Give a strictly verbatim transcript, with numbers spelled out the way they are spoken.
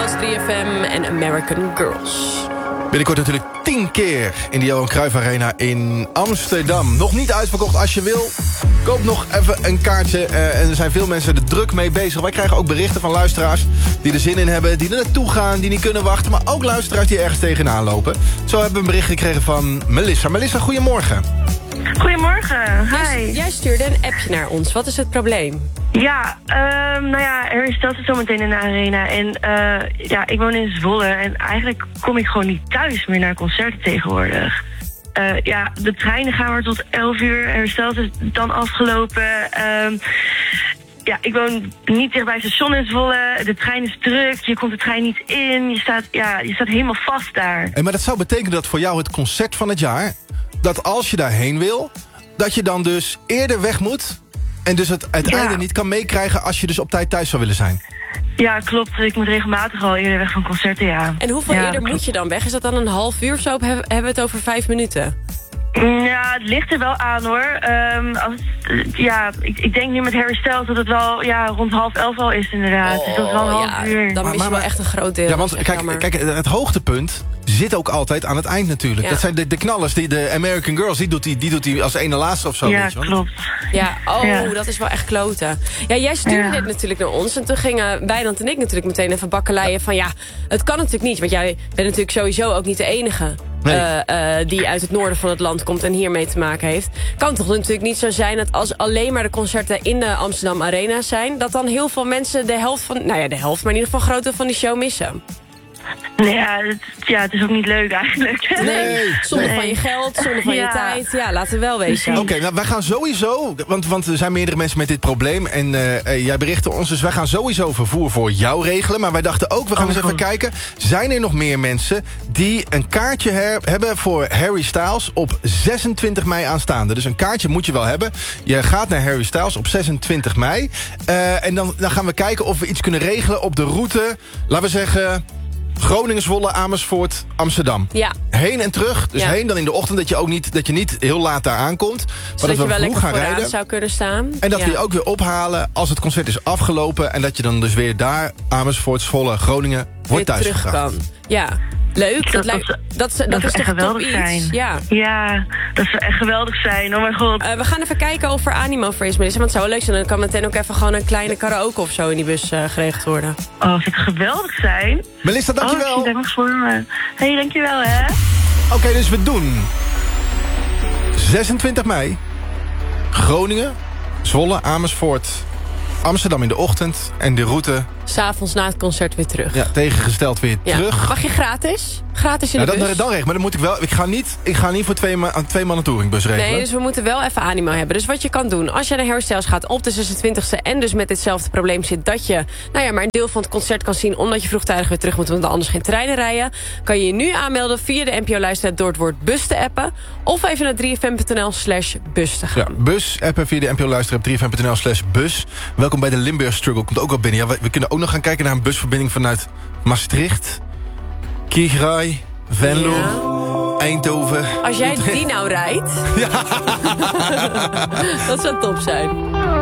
Nederlands drie F M en American Girls. Binnenkort natuurlijk tien keer in de Johan Cruijff Arena in Amsterdam. Nog niet uitverkocht als je wil. Koop nog even een kaartje. Uh, en er zijn veel mensen er druk mee bezig. Wij krijgen ook berichten van luisteraars die er zin in hebben, die er naartoe gaan, die niet kunnen wachten. Maar ook luisteraars die ergens tegenaan lopen. Zo hebben we een bericht gekregen van Melissa. Melissa, goedemorgen. Goedemorgen, hi. Jij, jij stuurde een appje naar ons. Wat is het probleem? Ja, um, nou ja, er is dat zometeen in de arena. En uh, ja, ik woon in Zwolle en eigenlijk kom ik gewoon niet thuis meer naar concerten tegenwoordig. Uh, ja, de treinen gaan maar tot elf uur. Hersteld is dan afgelopen. Um, ja, ik woon niet dicht bij het station in Zwolle. De trein is druk. Je komt de trein niet in. Je staat, ja, je staat helemaal vast daar. En maar dat zou betekenen dat voor jou het concert van het jaar, dat als je daarheen wil, dat je dan dus eerder weg moet en dus het uiteindelijk ja. niet kan meekrijgen als je dus op tijd thuis zou willen zijn. Ja, klopt. Ik moet regelmatig al eerder weg van concerten, ja. En hoeveel ja, eerder klopt. moet je dan weg? Is dat dan een half uur of zo? Of hebben we het over vijf minuten? Ja, het ligt er wel aan, hoor. Um, als, ja, ik, ik denk nu met Harry Styles dat het wel ja, rond half elf al is, inderdaad. Oh, dus dat is wel een half ja, uur. Dan mis je maar, wel maar, echt een groot deel. Ja, want kijk, kijk, het hoogtepunt zit ook altijd aan het eind natuurlijk. Ja. Dat zijn de, de knallers, die, de American Girls, die doet die, die doet die als ene laatste of zo. Ja, weet je wel. klopt. Ja, oh, Ja. dat is wel echt kloten. Ja, jij stuurde Ja. dit natuurlijk naar ons. En toen gingen Wijnand en ik natuurlijk meteen even bakkeleien van ja, het kan natuurlijk niet. Want jij bent natuurlijk sowieso ook niet de enige Nee. uh, uh, die uit het noorden van het land komt en hiermee te maken heeft. Kan toch natuurlijk niet zo zijn dat als alleen maar de concerten in de Amsterdam Arena zijn, dat dan heel veel mensen de helft van, nou ja, de helft, maar in ieder geval een groot deel van die show missen. Nee, ja, het, ja, het is ook niet leuk eigenlijk. Nee. Zonde Nee. van je geld, zonde van Ja. je tijd. Ja, laten we wel wezen. Oké, nou, wij gaan sowieso, want, want er zijn meerdere mensen met dit probleem en uh, jij berichtte ons, dus wij gaan sowieso vervoer voor jou regelen. Maar wij dachten ook, we gaan Oh, eens even goed. kijken, zijn er nog meer mensen die een kaartje her- hebben voor Harry Styles op zesentwintig mei aanstaande? Dus een kaartje moet je wel hebben. Je gaat naar Harry Styles op zesentwintig mei. Uh, en dan, dan gaan we kijken of we iets kunnen regelen op de route, laten we zeggen Groningen, Zwolle, Amersfoort, Amsterdam. Ja. Heen en terug. Dus Ja. heen dan in de ochtend, dat je ook niet, dat je niet heel laat daar aankomt. Maar Zodat dat je we wel vroeg lekker gaan vooraan rijden. zou kunnen staan. En dat ja. we je ook weer ophalen als het concert is afgelopen. En dat je dan dus weer daar, Amersfoort, Zwolle, Groningen, weer wordt terug thuisgebracht. kan. Ja, leuk. Dat, Dat- lijkt, dat- dat, dat, dat is zou toch echt geweldig top iets? zijn. Ja. Ja, dat zou echt geweldig zijn. Oh mijn god. Uh, we gaan even kijken of er animo voor is, Melissa. Want het zou wel leuk zijn. Dan kan meteen ook even gewoon een kleine karaoke of zo in die bus uh, geregeld worden. Oh, dat zou geweldig zijn. Melissa, dankjewel. Oh, ik denk voor me. Hé, hey, dankjewel, hè. Oké, okay, dus we doen zesentwintig mei. Groningen, Zwolle, Amersfoort, Amsterdam in de ochtend. En de route, 'S'avonds na het concert weer terug. ja, tegengesteld weer Ja. terug. Mag je gratis? Gratis in de Ja, dat, bus? dan recht, maar dan moet ik wel. Ik ga niet, ik ga niet voor twee, ma twee man een touringbus regelen. Nee, dus we moeten wel even animo hebben. Dus wat je kan doen, als je naar Harry Styles gaat op de zesentwintigste... en dus met ditzelfde probleem zit dat je nou ja, maar een deel van het concert kan zien... omdat je vroegtijdig weer terug moet, want anders geen treinen rijden... kan je je nu aanmelden via de N P O-luisteraar door het woord bus te appen... of even naar drie f m punt n l slash bus te gaan. Ja, bus, appen via de N P O luisteren op drie f m punt n l slash bus. Welkom bij de Limburg Struggle, komt ook al binnen. Ja, we, we kunnen ook nog gaan kijken naar een busverbinding vanuit Maastricht, Kiegrij, Venlo, Ja. Eindhoven. Als jij Utrecht. die nou rijdt... Ja. Dat zou top zijn.